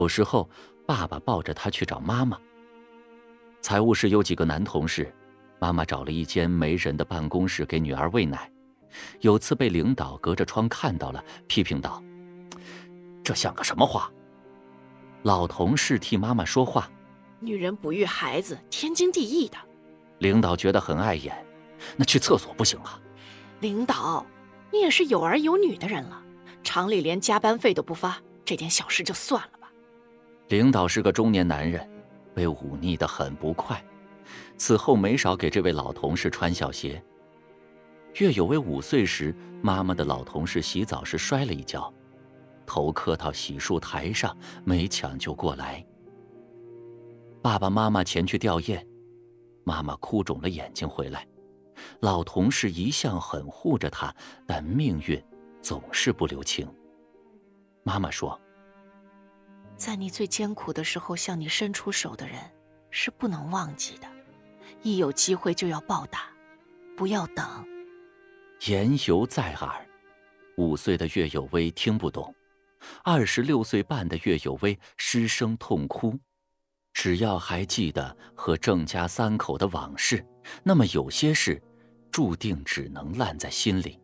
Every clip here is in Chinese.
有时候，爸爸抱着他去找妈妈。财务室有几个男同事，妈妈找了一间没人的办公室给女儿喂奶。有次被领导隔着窗看到了，批评道：“这像个什么话？”老同事替妈妈说话， 女人不育孩子，天经地义的。 领导觉得很碍眼，那去厕所不行啊？ 领导，你也是有儿有女的人了，厂里连加班费都不发，这点小事就算了吧。 领导是个中年男人，被忤逆得很不快，此后没少给这位老同事穿小鞋。岳有为5岁时，妈妈的老同事洗澡时摔了一跤，头磕到洗漱台上，没抢救过来。爸爸妈妈前去吊唁，妈妈哭肿了眼睛回来。老同事一向很护着她，但命运总是不留情。妈妈说：“ 在你最艰苦的时候向你伸出手的人，是不能忘记的。一有机会就要报答，不要等。” 言犹在耳，5岁的岳有为听不懂，26岁半的岳有为失声痛哭。只要还记得和郑家3口的往事，那么有些事注定只能烂在心里。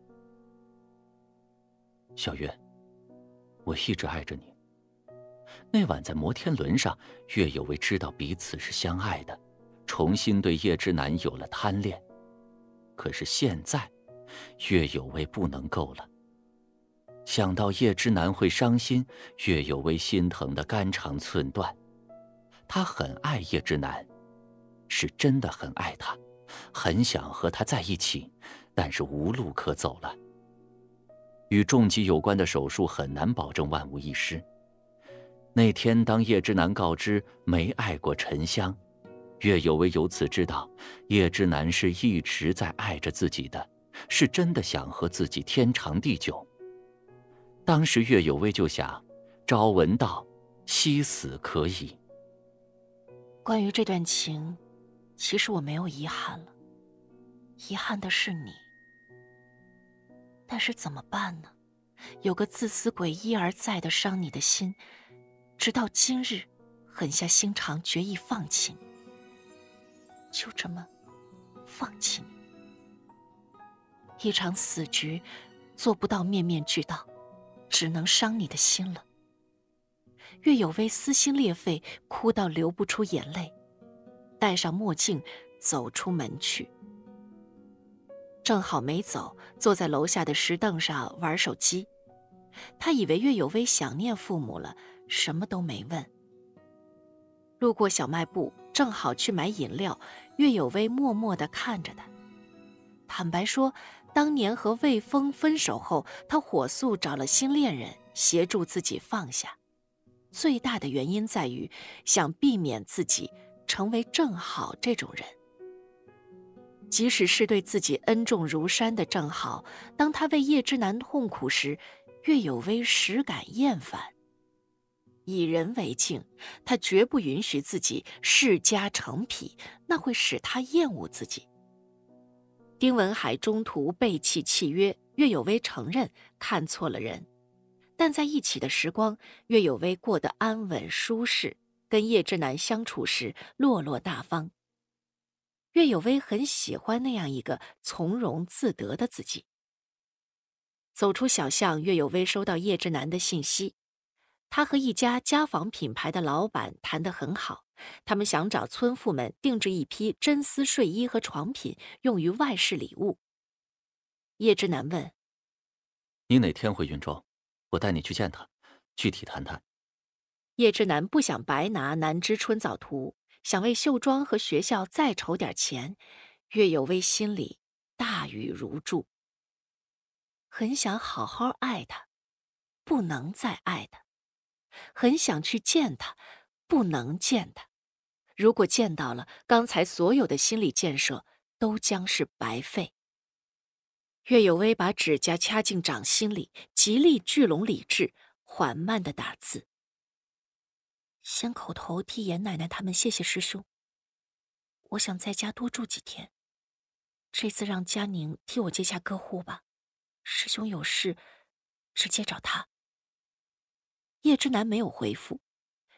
小月，我一直爱着你。那晚在摩天轮上，岳有为知道彼此是相爱的，重新对叶之南有了贪恋。可是现在，岳有为不能够了。想到叶之南会伤心，岳有为心疼得肝肠寸断。他很爱叶之南，是真的很爱他，很想和他在一起，但是无路可走了。与重疾有关的手术很难保证万无一失。那天当叶之南告知没爱过沉香，岳有为由此知道叶之南是一直在爱着自己的，是真的想和自己天长地久。当时岳有为就想，朝闻道，夕死可矣。 关于这段情，其实我没有遗憾了，遗憾的是你。但是怎么办呢？有个自私鬼一而再的伤你的心，直到今日，狠下心肠，决意放弃你，就这么放弃你。一场死局，做不到面面俱到，只能伤你的心了。岳有为撕心裂肺，哭到流不出眼泪，戴上墨镜走出门去。正好没走，坐在楼下的石凳上玩手机。他以为岳有为想念父母了，什么都没问。路过小卖部，正好去买饮料，岳有为默默地看着他。坦白说，当年和魏峰分手后，他火速找了新恋人协助自己放下。最大的原因在于想避免自己成为郑好这种人。即使是对自己恩重如山的郑好，当他为叶之南痛苦时，岳有为实感厌烦。以人为镜，他绝不允许自己世家成癖，那会使他厌恶自己。丁文海中途背弃契约，岳有为承认看错了人，但在一起的时光，岳有为过得安稳舒适，跟叶之南相处时落落大方。岳有为很喜欢那样一个从容自得的自己。走出小巷，岳有为收到叶之南的信息，他和一家家纺品牌的老板谈得很好，他们想找村妇们定制一批真丝睡衣和床品，用于外事礼物。叶之南问：“ 你哪天回云州？我带你去见他，具体谈谈。” 叶之南不想白拿南知春早图，想为绣庄和学校再筹点钱。岳有为心里大雨如注，很想好好爱他，不能再爱他；很想去见他，不能见他。如果见到了，刚才所有的心理建设都将是白费。岳有为把指甲掐进掌心里，极力聚拢理智，缓慢地打字。先口头替严奶奶他们谢谢师兄，我想在家多住几天。这次让佳宁替我接下客户吧，师兄有事直接找他。叶之南没有回复，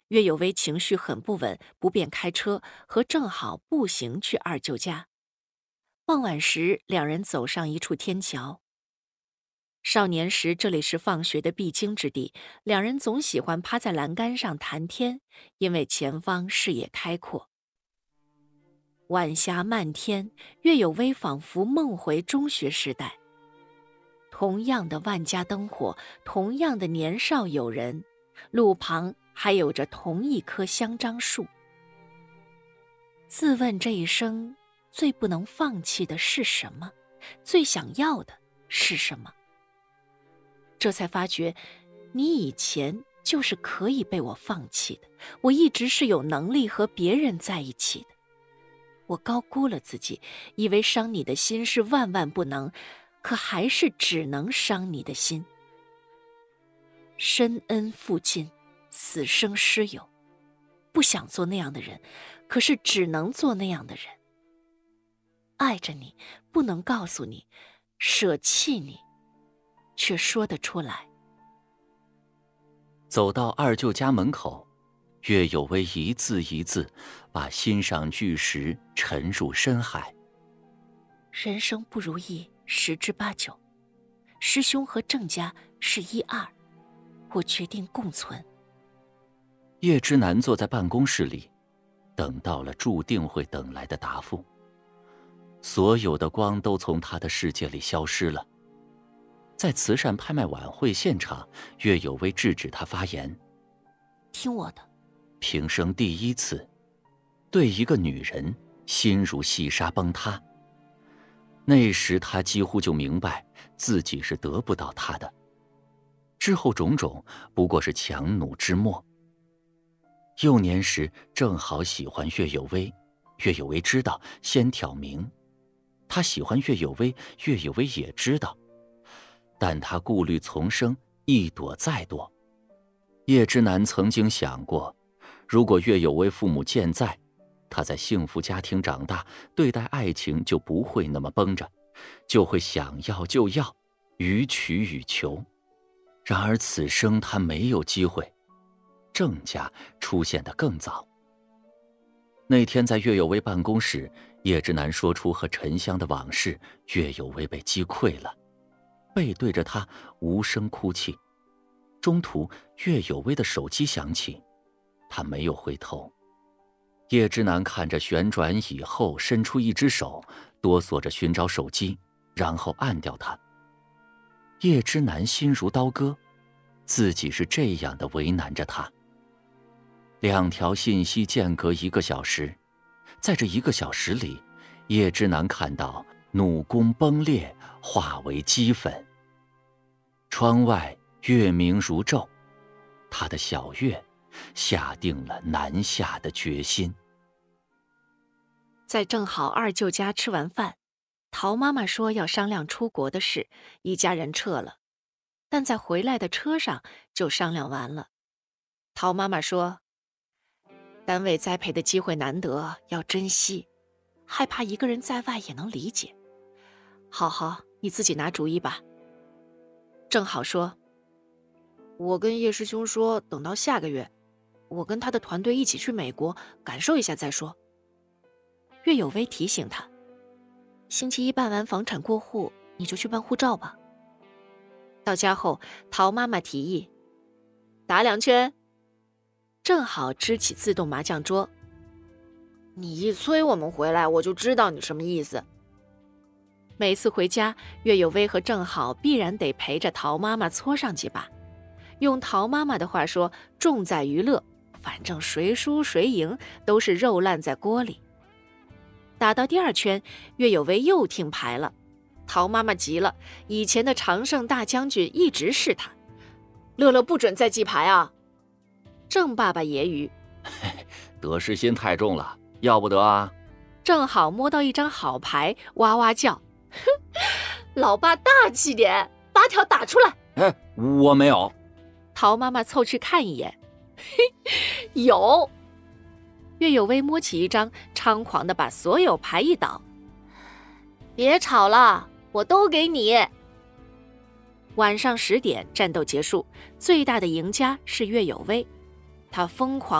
岳有为情绪很不稳，不便开车，和正好步行去二舅家。傍晚时，两人走上一处天桥。少年时，这里是放学的必经之地，两人总喜欢趴在栏杆上谈天，因为前方视野开阔。晚霞漫天，岳有为仿佛梦回中学时代。同样的万家灯火，同样的年少友人，路旁还有着同一棵香樟树。自问这一生最不能放弃的是什么？最想要的是什么？这才发觉，你以前就是可以被我放弃的，我一直是有能力和别人在一起的。我高估了自己，以为伤你的心是万万不能，可还是只能伤你的心。深恩负尽，死生师友。不想做那样的人，可是只能做那样的人。爱着你，不能告诉你，舍弃你，却说得出来。 走到二舅家门口，岳有为一字一字把心上巨石沉入深海。 人生不如意十之八九，师兄和郑家是一二，我决定共存。 叶之南坐在办公室里，等到了注定会等来的答复。所有的光都从他的世界里消失了。在慈善拍卖晚会现场，岳有为制止他发言。 听我的。 平生第一次对一个女人心如细沙崩塌。那时他几乎就明白自己是得不到她的，之后种种不过是强弩之末。幼年时正好喜欢岳有为，岳有为知道，先挑明。他喜欢岳有为，岳有为也知道，但他顾虑丛生，一躲再躲。叶之南曾经想过，如果岳有为父母健在，他在幸福家庭长大，对待爱情就不会那么绷着，就会想要就要，予取予求。然而此生他没有机会，郑家出现得更早。那天在岳有为办公室，叶之南说出和沉香的往事，岳有为被击溃了，背对着他无声哭泣。中途岳有为的手机响起，他没有回头。叶之南看着旋转以后伸出一只手，哆嗦着寻找手机，然后按掉它。叶之南心如刀割，自己是这样的为难着他。两条信息间隔1个小时，在这1个小时里，叶之南看到弩弓崩裂，化为齑粉。窗外月明如昼，他的小月下定了南下的决心。 在正好二舅家吃完饭，陶妈妈说要商量出国的事，一家人撤了。但在回来的车上就商量完了。陶妈妈说，单位栽培的机会难得，要珍惜，害怕一个人在外也能理解。好，你自己拿主意吧。正好说，我跟叶师兄说，等到下个月，我跟他的团队一起去美国感受一下再说。岳有为提醒他，星期一办完房产过户，你就去办护照吧。到家后，陶妈妈提议打2圈，正好支起自动麻将桌。你一催我们回来，我就知道你什么意思。每次回家，岳有为和正好必然得陪着陶妈妈搓上几把。用陶妈妈的话说，重在娱乐，反正谁输谁赢都是肉烂在锅里。打到第2圈，岳有为又听牌了。陶妈妈急了，以前的常胜大将军一直是他。乐乐不准再记牌啊！郑爸爸揶揄， 得失心太重了，要不得啊！ 正好摸到一张好牌，哇哇叫，老爸大气点，8条打出来。 我没有。 陶妈妈凑去看一眼，有。岳有为摸起一张，猖狂地把所有牌一倒。别吵了，我都给你。晚上10点，战斗结束，最大的赢家是岳有为，他疯狂